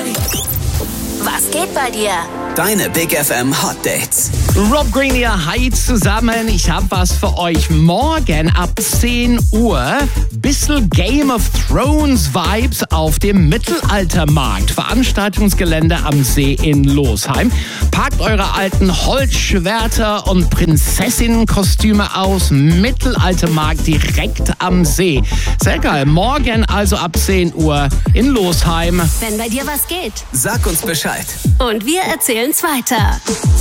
Was geht bei dir? Deine Big FM Hot Dates. Rob Green hier, hi zusammen. Ich habe was für euch. Morgen ab 10 Uhr bissl Game of Thrones Vibes auf dem Mittelaltermarkt. Veranstaltungsgelände am See in Losheim. Packt eure alten Holzschwerter und Prinzessinnenkostüme aus. Mittelaltermarkt direkt am See. Sehr geil. Morgen also ab 10 Uhr in Losheim. Wenn bei dir was geht. Sag uns Bescheid. Und wir erzählen's weiter.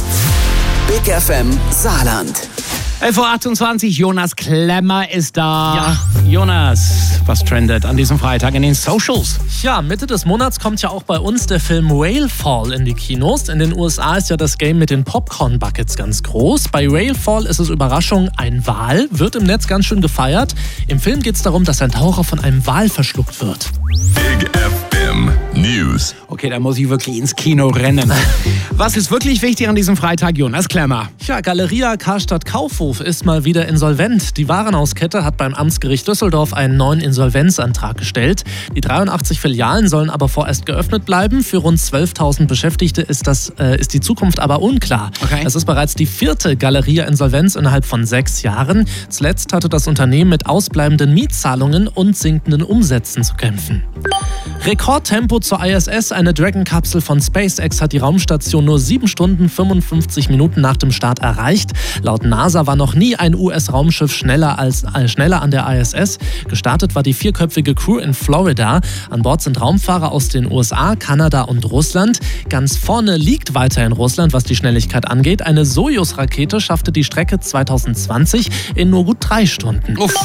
Big FM Saarland. 11.28 Uhr, Jonas Klemmer ist da. Ja. Jonas, was trendet an diesem Freitag in den Socials? Ja, Mitte des Monats kommt ja auch bei uns der Film Whale Fall in die Kinos. In den USA ist ja das Game mit den Popcorn-Buckets ganz groß. Bei Whale Fall ist es Überraschung ein Wal, wird im Netz ganz schön gefeiert. Im Film geht es darum, dass ein Taucher von einem Wal verschluckt wird. Big FM News. Okay, da muss ich wirklich ins Kino rennen. Was ist wirklich wichtig an diesem Freitag, Jonas Klemmer? Ja, Galeria Karstadt Kaufhof ist mal wieder insolvent. Die Warenhauskette hat beim Amtsgericht Düsseldorf einen neuen Insolvenzantrag gestellt. Die 83 Filialen sollen aber vorerst geöffnet bleiben. Für rund 12.000 Beschäftigte ist die Zukunft aber unklar. Okay. Es ist bereits die 4. Galeria-Insolvenz innerhalb von 6 Jahren. Zuletzt hatte das Unternehmen mit ausbleibenden Mietzahlungen und sinkenden Umsätzen zu kämpfen. Rekordtempo zur ISS. Eine Dragon-Kapsel von SpaceX hat die Raumstation nur 7 Stunden 55 Minuten nach dem Start erreicht. Laut NASA war noch nie ein US-Raumschiff schneller an der ISS. Gestartet war die 4-köpfige Crew in Florida. An Bord sind Raumfahrer aus den USA, Kanada und Russland. Ganz vorne liegt weiterhin Russland, was die Schnelligkeit angeht. Eine Sojus-Rakete schaffte die Strecke 2020 in nur gut 3 Stunden. Uff.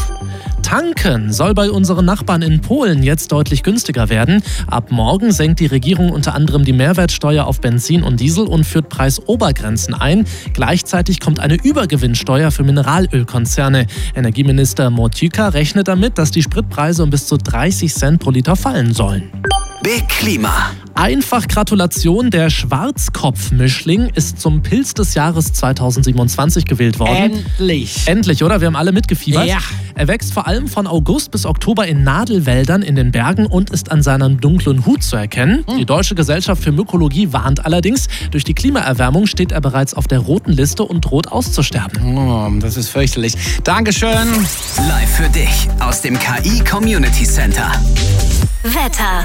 Tanken soll bei unseren Nachbarn in Polen jetzt deutlich günstiger werden. Ab morgen senkt die Regierung unter anderem die Mehrwertsteuer auf Benzin und Diesel und führt Preisobergrenzen ein. Gleichzeitig kommt eine Übergewinnsteuer für Mineralölkonzerne. Energieminister Motyka rechnet damit, dass die Spritpreise um bis zu 30 Cent pro Liter fallen sollen. Big Klima. Einfach Gratulation, der Schwarzkopfmischling ist zum Pilz des Jahres 2027 gewählt worden. Endlich, oder? Wir haben alle mitgefiebert. Ja. Er wächst vor allem von August bis Oktober in Nadelwäldern in den Bergen und ist an seinem dunklen Hut zu erkennen. Die Deutsche Gesellschaft für Mykologie warnt allerdings, durch die Klimaerwärmung steht er bereits auf der roten Liste und droht auszusterben. Oh, das ist fürchterlich. Dankeschön. Live für dich aus dem KI Community Center. Wetter.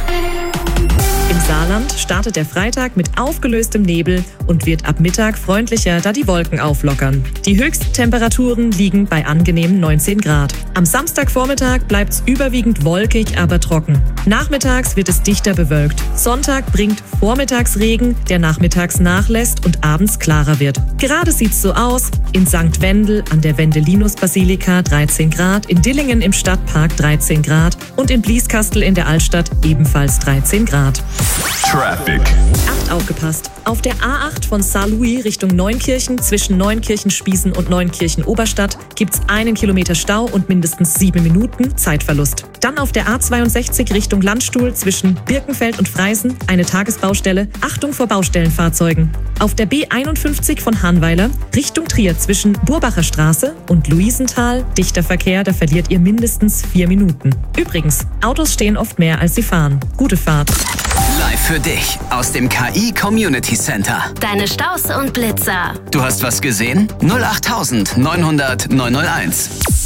Im Saarland startet der Freitag mit aufgelöstem Nebel und wird ab Mittag freundlicher, da die Wolken auflockern. Die Höchsttemperaturen liegen bei angenehmen 19 Grad. Am Samstagvormittag bleibt es überwiegend wolkig, aber trocken. Nachmittags wird es dichter bewölkt. Sonntag bringt Vormittagsregen, der nachmittags nachlässt und abends klarer wird. Gerade sieht's so aus: in St. Wendel an der Wendelinus-Basilika 13 Grad, in Dillingen im Stadtpark 13 Grad und in Blieskastel in der Altstadt ebenfalls 13 Grad. Traffic. Acht aufgepasst. Auf der A8 von Saarlouis Richtung Neunkirchen zwischen Neunkirchen-Spießen und Neunkirchen-Oberstadt gibt's 1 Kilometer Stau und mindestens 7 Minuten Zeitverlust. Dann auf der A62 Richtung Landstuhl zwischen Birkenfeld und Freisen eine Tagesbaustelle. Achtung vor Baustellenfahrzeugen. Auf der B51 von Hanweiler Richtung Trier zwischen Burbacher Straße und Luisenthal dichter Verkehr, da verliert ihr mindestens 4 Minuten. Übrigens, Autos stehen oft mehr als sie fahren. Gute Fahrt. Live für dich aus dem KI Community Center. Deine Staus und Blitzer. Du hast was gesehen? 08900 901.